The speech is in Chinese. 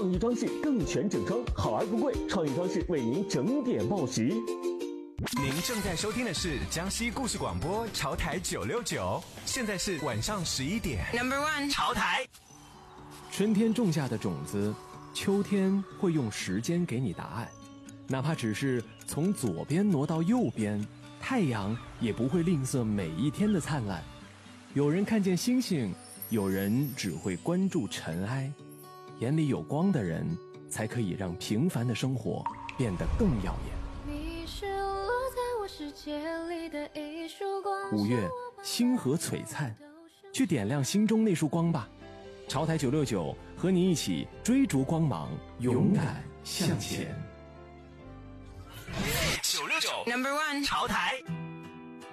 创意装饰更全整装，好而不贵，创意装饰为您整点报时。 您正在收听的是江西故事广播潮台969，现在是晚上11点。 Number one， 潮台。 春天种下的种子，秋天会用时间给你答案。哪怕只是从左边挪到右边，太阳也不会吝啬每一天的灿烂。有人看见星星，有人只会关注尘埃。眼里有光的人，才可以让平凡的生活变得更耀眼。 你是落在我世界里的一束光。 5月，星河璀璨，去点亮心中那束光吧。潮台969和你一起追逐光芒，勇敢向前。 969 Number one， 潮台。